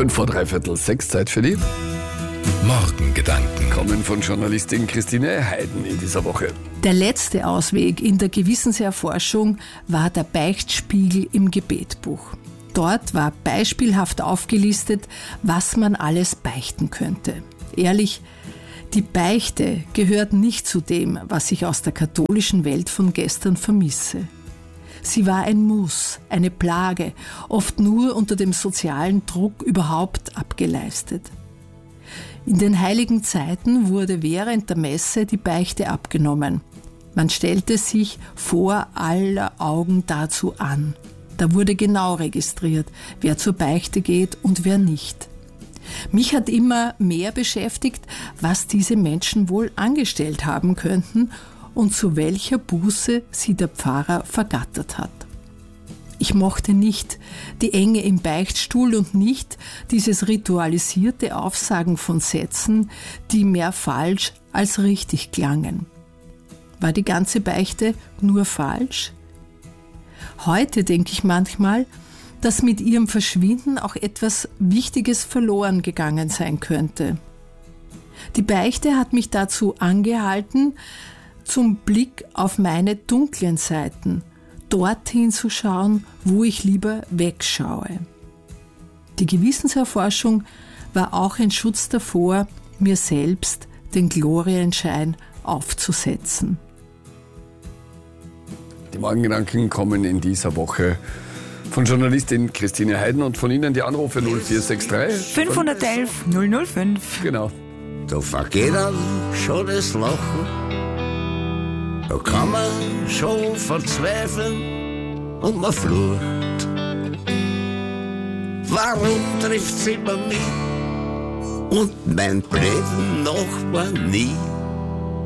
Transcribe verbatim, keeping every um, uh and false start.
Fünf vor dreiviertel sechs, Zeit für die Morgengedanken. kommen von Journalistin Christine Heiden in dieser Woche. Der letzte Ausweg in der Gewissenserforschung war der Beichtspiegel im Gebetbuch. Dort war beispielhaft aufgelistet, was man alles beichten könnte. Ehrlich, die Beichte gehört nicht zu dem, was ich aus der katholischen Welt von gestern vermisse. Sie war ein Muss, eine Plage, oft nur unter dem sozialen Druck überhaupt abgeleistet. In den heiligen Zeiten wurde während der Messe die Beichte abgenommen. Man stellte sich vor aller Augen dazu an. Da wurde genau registriert, wer zur Beichte geht und wer nicht. Mich hat immer mehr beschäftigt, was diese Menschen wohl angestellt haben könnten und zu welcher Buße sie der Pfarrer vergattert hat. Ich mochte nicht die Enge im Beichtstuhl und nicht dieses ritualisierte Aufsagen von Sätzen, die mehr falsch als richtig klangen. War die ganze Beichte nur falsch? Heute denke ich manchmal, dass mit ihrem Verschwinden auch etwas Wichtiges verloren gegangen sein könnte. Die Beichte hat mich dazu angehalten, zum Blick auf meine dunklen Seiten, dorthin zu schauen, wo ich lieber wegschaue. Die Gewissenserforschung war auch ein Schutz davor, mir selbst den Glorienschein aufzusetzen. Die Morgengedanken kommen in dieser Woche von Journalistin Christine Heiden und von Ihnen die Anrufe null vier sechs drei fünf eins eins null null fünf. Genau. Da vergeht dann schon das Lachen. Da kann man schon verzweifeln und man flucht. Warum trifft's immer mich und mein blöden Nachbar nie?